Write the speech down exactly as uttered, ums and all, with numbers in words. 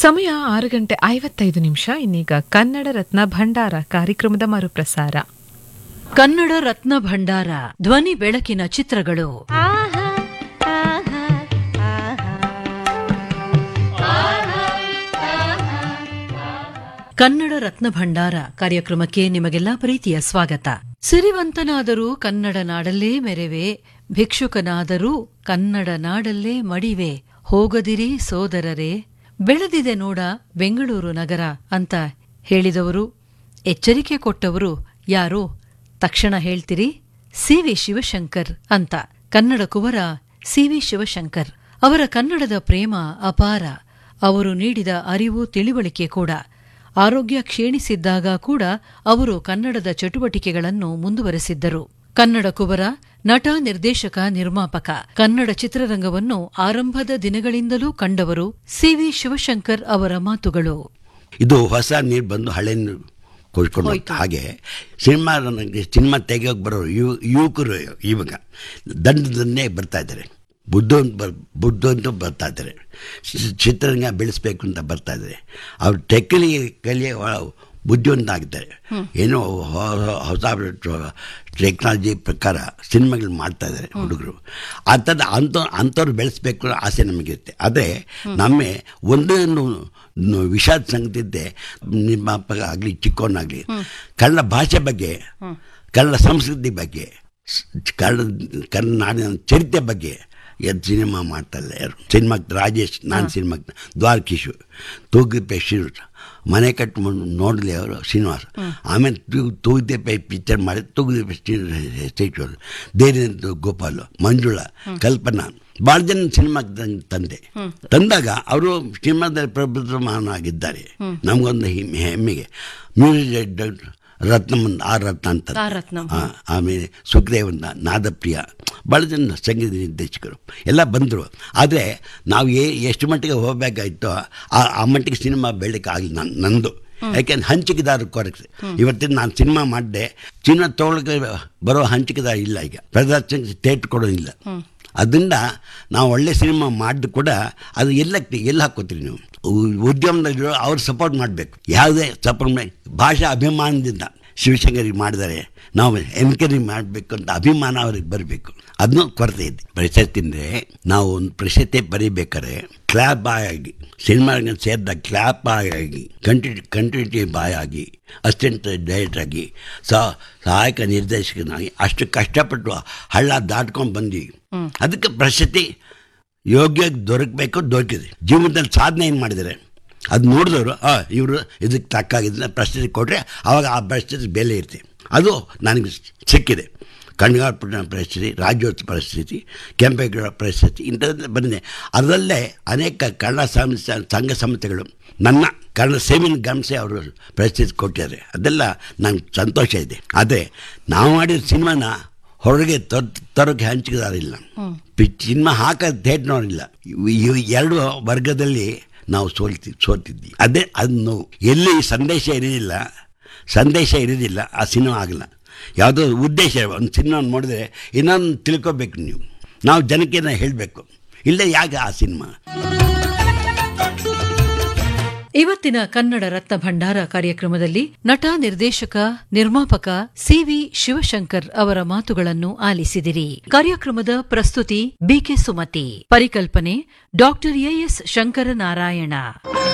ಸಮಯ ಆರು ಗಂಟೆ ಐವತ್ತೈದು ನಿಮಿಷ. ಇನ್ನೀಗ ಕನ್ನಡ ರತ್ನ ಭಂಡಾರ ಕಾರ್ಯಕ್ರಮದ ಮರುಪ್ರಸಾರ. ಕನ್ನಡ ರತ್ನ ಭಂಡಾರ ಧ್ವನಿ ಬೆಳಕಿನ ಚಿತ್ರಗಳು. ಕನ್ನಡ ರತ್ನ ಭಂಡಾರ ಕಾರ್ಯಕ್ರಮಕ್ಕೆ ನಿಮಗೆಲ್ಲ ಪ್ರೀತಿಯ ಸ್ವಾಗತ. ಸಿರಿವಂತನಾದರೂ ಕನ್ನಡ ನಾಡಲ್ಲೇ ಮೆರೆವೆ, ಭಿಕ್ಷುಕನಾದರೂ ಕನ್ನಡ ನಾಡಲ್ಲೇ ಮಡಿವೆ, ಹೋಗದಿರಿ ಸೋದರರೇ, ಬೆಳೆದಿದೆ ನೋಡ ಬೆಂಗಳೂರು ನಗರ ಅಂತ ಹೇಳಿದವರು, ಎಚ್ಚರಿಕೆ ಕೊಟ್ಟವರು ಯಾರೋ ತಕ್ಷಣ ಹೇಳ್ತೀರಿ? ಸಿ ವಿ ಶಿವಶಂಕರ್ ಅಂತ. ಕನ್ನಡ ಕುವರ ಸಿ ವಿ ಶಿವಶಂಕರ್ ಅವರ ಕನ್ನಡದ ಪ್ರೇಮ ಅಪಾರ. ಅವರು ನೀಡಿದ ಅರಿವು ತಿಳಿವಳಿಕೆ ಕೂಡ. ಆರೋಗ್ಯ ಕ್ಷೀಣಿಸಿದ್ದಾಗ ಕೂಡ ಅವರು ಕನ್ನಡದ ಚಟುವಟಿಕೆಗಳನ್ನು ಮುಂದುವರೆಸಿದ್ದರು. ಕನ್ನಡ ಕುವರ, ನಟ, ನಿರ್ದೇಶಕ, ನಿರ್ಮಾಪಕ. ಕನ್ನಡ ಚಿತ್ರರಂಗವನ್ನು ಆರಂಭದ ದಿನಗಳಿಂದಲೂ ಕಂಡವರು ಸಿ ವಿ ಶಿವಶಂಕರ್ ಅವರ ಮಾತುಗಳು. ಇದು ಹೊಸ ನೀರು ಬಂದು ಹಳೆ ನೀರು ಕೊಡ್ಕೊಂಡು ಹೋಗ್ತಾ. ಹಾಗೆ ಸಿನಿಮಾ ಸಿನಿಮಾ ತೆಗೆಯೋಕೆ ಬರೋರು ಯುವ ಯುವಕರು ಇವಾಗ ದಂಡದನ್ನೇ ಬರ್ತಾ ಇದ್ದಾರೆ. ಬುದ್ಧವಂತ ಬರ್ ಬುದ್ಧವಂತೂ ಬರ್ತಾ ಇದ್ದಾರೆ. ಚಿತ್ರರಂಗ ಬೆಳೆಸಬೇಕು ಅಂತ ಬರ್ತಾ ಇದ್ದಾರೆ. ಅವ್ರು ಟೆಕ್ಲಿ ಕಲಿಯ ಬುದ್ಧಿವಂತ ಆಗಿದ್ದಾರೆ. ಏನೋ ಹೊಸ ಟೆಕ್ನಾಲಜಿ ಪ್ರಕಾರ ಸಿನಿಮಾಗಳು ಮಾಡ್ತಾ ಇದ್ದಾರೆ ಹುಡುಗರು. ಆ ಥರ ಅಂಥ ಅಂಥವ್ರು ಬೆಳೆಸಬೇಕು ಅನ್ನೋ ಆಸೆ ನಮಗಿರುತ್ತೆ. ಆದರೆ ನಮ್ಮ ಒಂದೊಂದು ವಿಷಾದ ಸಂಗತಿದ್ದೆ, ನಿರ್ಮಾಪಕ ಆಗಲಿ ಚಿಕ್ಕವನಾಗಲಿ ಕನ್ನಡ ಭಾಷೆ ಬಗ್ಗೆ, ಕನ್ನಡ ಸಂಸ್ಕೃತಿ ಬಗ್ಗೆ, ಕನ್ನಡ ಕನ್ನಡ ನಾಡಿನ ಚರಿತ್ರೆ ಬಗ್ಗೆ ಎದ್ದು ಸಿನಿಮಾ ಮಾಡ್ತಾಯಿಲ್ಲ ಯಾರು. ಸಿನಿಮಾಕ್ಕೆ ರಾಜೇಶ್, ನಾನು ಸಿನಿಮಾಕ್ಕೆ ದ್ವಾರಕೀಶು, ತೂಗುದೀಪ ಶ್ರೀನಿವಾಸ, ಮನೆ ಕಟ್ಟು ನೋಡಲಿ ಅವರು ಶ್ರೀನಿವಾಸ. ಆಮೇಲೆ ತೂ ತೂಗುದೀಪ ಪಿಕ್ಚರ್ ಮಾಡಿ ತೂಗುದೀಪ ಶ್ರೀನಿವಾಸ, ಧೈರ್ಯ ಗೋಪಾಲು, ಮಂಜುಳಾ, ಕಲ್ಪನಾ, ಭಾಳ ಜನ ಸಿನಿಮಾಕ್ಕೆ ತಂದೆ ತಂದಾಗ ಅವರು ಸಿನಿಮಾದಲ್ಲಿ ಪ್ರಬುದ್ಧಮಾನವಾಗಿದ್ದಾರೆ. ನಮಗೊಂದು ಹೆಮ್ಮೆಗೆ. ಮ್ಯೂಸಿಕ್ ಡೈರೆಕ್ಟರ್ ರತ್ನಮನ್ ಆರ್ ರತ್ನ ಅಂತ, ಆಮೇಲೆ ಸುಖದೇವಂತ, ನಾದಪ್ರಿಯ, ಭಾಳ ಜನ ಸಂಗೀತ ನಿರ್ದೇಶಕರು ಎಲ್ಲ ಬಂದರು. ಆದರೆ ನಾವು ಏ ಎಷ್ಟು ಮಟ್ಟಿಗೆ ಹೋಗಬೇಕಾಯ್ತೋ ಆ ಆ ಮಟ್ಟಿಗೆ ಸಿನಿಮಾ ಬೆಳಕ್ಕೆ ಆಗಲಿ ನನ್ನ ನಂದು. ಯಾಕೆಂದ್ರೆ ಹಂಚಿಕೆದಾರ ಕೊರತೆ. ಇವತ್ತಿನ ನಾನು ಸಿನಿಮಾ ಮಾಡಿದೆ, ಸಿನಿಮಾ ತೊಗೊಳಕ್ಕೆ ಬರೋ ಹಂಚಿಕೆದಾರ ಇಲ್ಲ. ಈಗ ಪ್ರದರ್ಶನಕ್ಕೆ ಥಿಯೇಟ್ರ್ ಕೊಡೋದಿಲ್ಲ. ಅದರಿಂದ ನಾವು ಒಳ್ಳೆ ಸಿನಿಮಾ ಮಾಡಿದ್ರು ಕೂಡ ಅದು ಎಲ್ಲ ಎಲ್ಲಿ ಹಾಕೋತೀರಿ ನೀವು? ಉದ್ಯಮದಲ್ಲಿರೋ ಅವ್ರು ಸಪೋರ್ಟ್ ಮಾಡಬೇಕು. ಯಾವುದೇ ಸಪೋರ್ಟ್ ಮಾಡಿ ಭಾಷಾ ಅಭಿಮಾನದಿಂದ ಶಿವಶಂಕರಿಗೆ ಮಾಡಿದರೆ ನಾವು ಎನ್ಕರೇಜ್ ಮಾಡಬೇಕು ಅಂತ ಅಭಿಮಾನ ಅವ್ರಿಗೆ ಬರಬೇಕು. ಅದನ್ನೂ ಕೊರತೆ ಇದೆ. ಪ್ರಶಸ್ತಿ ಅಂದರೆ ನಾವು ಒಂದು ಪ್ರಶಸ್ತಿ ಬರೀಬೇಕಾದ್ರೆ ಕ್ಲಾಪ್ ಬಾಯ್ ಆಗಿ, ಸಿನಿಮಾ ಸೇರಿದ ಕ್ಲಾಪ್ ಬಾಯ್ ಆಗಿ, ಕಂಟಿನ್ಯೂ ಕಂಟಿನ್ಯೂಟಿ ಬಾಯ್ ಆಗಿ, ಅಸಿಸ್ಟೆಂಟ್ ಡೈರೆಕ್ಟರ್ ಆಗಿ, ಸಹ ಸಹಾಯಕ ನಿರ್ದೇಶಕನಾಗಿ ಅಷ್ಟು ಕಷ್ಟಪಟ್ಟು ಹಳ್ಳ ದಾಟ್ಕೊಂಡು ಬಂದ್ವಿ. ಅದಕ್ಕೆ ಪ್ರಶಸ್ತಿ ಯೋಗ್ಯ ದೊರಕಬೇಕು, ದೊರಕಿದೆ. ಜೀವನದಲ್ಲಿ ಸಾಧನೆ ಏನು ಮಾಡಿದ್ದಾರೆ ಅದು ನೋಡಿದವರು ಇವರು ಇದಕ್ಕೆ ತಕ್ಕಾಗಿದ್ದ ಪ್ರಶಸ್ತಿ ಕೊಟ್ಟರೆ ಆವಾಗ ಆ ಪ್ರಶಸ್ತಿ ಬೆಲೆ ಇರುತ್ತೆ. ಅದು ನನಗೆ ಸಿಕ್ಕಿದೆ. ಕಣ್ಗಾರ್ಪುರ ಪ್ರಶಸ್ತಿ, ರಾಜ್ಯೋತ್ಸವ ಪ್ರಶಸ್ತಿ, ಕೆಂಪೇಗೌಡ ಪ್ರಶಸ್ತಿ ಇಂಥದ್ದು ಬಂದಿದೆ. ಅದರಲ್ಲೇ ಅನೇಕ ಕನ್ನಡ ಸಂಸ್ಥೆ ಸಂಘ ಸಂಸ್ಥೆಗಳು ನನ್ನ ಕನ್ನಡ ಸೇವೆಯನ್ನು ಗಮನಿಸಿ ಅವರು ಪ್ರಶಸ್ತಿ ಕೊಟ್ಟಿದ್ದಾರೆ. ಅದೆಲ್ಲ ನನಗೆ ಸಂತೋಷ ಇದೆ. ಆದರೆ ನಾವು ಮಾಡಿದ ಸಿನಿಮಾನ ಹೊರಗೆ ತರ ತರೋಕ್ಕೆ ಹಂಚಿಕೆದಾರಿಲ್ಲ, ಸಿನಿಮಾ ಹಾಕೋದು ಥಿಯೇಟ್ರ್ನವರಿಲ್ಲ. ಇವು ಎರಡು ವರ್ಗದಲ್ಲಿ ನಾವು ಸೋಲ್ತಿ ಸೋಲ್ತಿದ್ವಿ. ಅದೇ ಅದನ್ನು ಎಲ್ಲಿ ಸಂದೇಶ ಇರೋದಿಲ್ಲ, ಸಂದೇಶ ಇರೋದಿಲ್ಲ ಆ ಸಿನಿಮಾ ಆಗಲ್ಲ. ಯಾವುದೋ ಉದ್ದೇಶ, ಒಂದು ಸಿನಿಮಾ ನೋಡಿದ್ರೆ ಇನ್ನೊಂದು ತಿಳ್ಕೊಬೇಕು ನೀವು. ನಾವು ಜನಕ್ಕೆ ಹೇಳಬೇಕು, ಇಲ್ಲ ಯಾಕೆ ಆ ಸಿನಿಮಾ. ಇವತ್ತಿನ ಕನ್ನಡ ರತ್ನ ಭಂಡಾರ ಕಾರ್ಯಕ್ರಮದಲ್ಲಿ ನಟ, ನಿರ್ದೇಶಕ, ನಿರ್ಮಾಪಕ ಸಿ ವಿ ಶಿವಶಂಕರ್ ಅವರ ಮಾತುಗಳನ್ನು ಆಲಿಸಿದಿರಿ. ಕಾರ್ಯಕ್ರಮದ ಪ್ರಸ್ತುತಿ ಬಿಕೆ ಸುಮತಿ, ಪರಿಕಲ್ಪನೆ ಡಾಕ್ಟರ್ ಎಎಸ್ ಶಂಕರನಾರಾಯಣ.